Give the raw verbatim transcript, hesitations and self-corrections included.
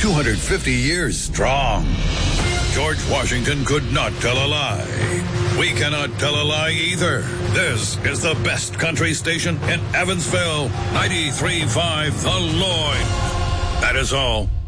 two hundred fifty years strong. George Washington could not tell a lie. We cannot tell a lie either. This is the best country station in Evansville, ninety-three point five The Lloyd. That is all.